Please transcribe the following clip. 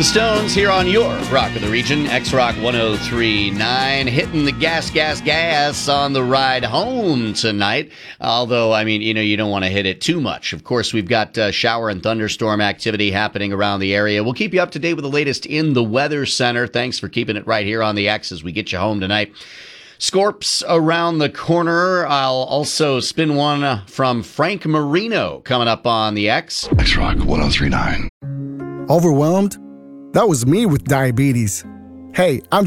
The Stones here on your Rock of the Region, X-Rock 103.9, hitting the gas on the ride home tonight. Although, I mean, you don't want to hit it too much. Of course, we've got shower and thunderstorm activity happening around the area. We'll keep you up to date with the latest in the Weather Center. Thanks for keeping it right here on the X as we get you home tonight. Scorps around the corner. I'll also spin one from Frank Marino coming up on the X. X-Rock 103.9. Overwhelmed? That was me with diabetes. Hey, I'm